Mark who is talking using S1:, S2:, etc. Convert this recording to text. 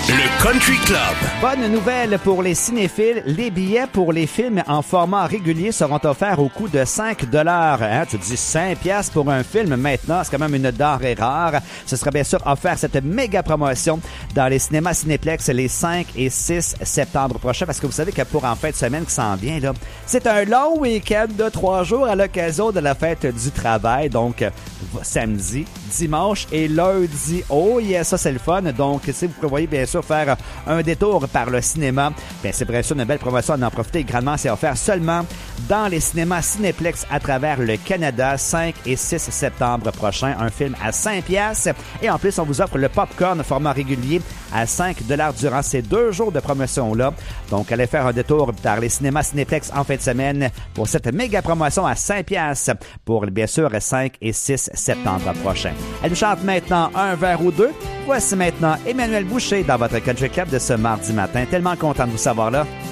S1: Le Country Club.
S2: Bonne nouvelle pour les cinéphiles. Les billets pour les films en format régulier seront offerts au coût de 5 $. Hein? Tu te dis 5 piastres pour un film maintenant, c'est quand même une denrée rare. Ce sera bien sûr offert cette méga promotion dans les cinémas Cinéplex les 5 et 6 septembre prochains, parce que vous savez que pour en fin de semaine qui s'en vient, là, c'est un long week-end de 3 jours à l'occasion de la fête du travail. Donc, samedi, dimanche et lundi. Oh yeah, ça c'est le fun. Donc, si vous prévoyez bien sûr faire un détour par le cinéma, bien c'est bien sûr une belle promotion à en profiter grandement. C'est offert seulement dans les cinémas Cinéplex à travers le Canada, 5 et 6 septembre prochain. Un film à 5 piastres. Et en plus, on vous offre le popcorn format régulier à 5 $ durant ces 2 jours de promotion-là. Donc, allez faire un détour par les cinémas Cinéplex en fin de semaine pour cette méga promotion à 5 piastres pour, bien sûr, 5 et 6 septembre prochain. Elle nous chante maintenant un verre ou deux. Voici maintenant Emmanuel Boucher dans votre Country Club de ce mardi matin. Tellement content de vous savoir là.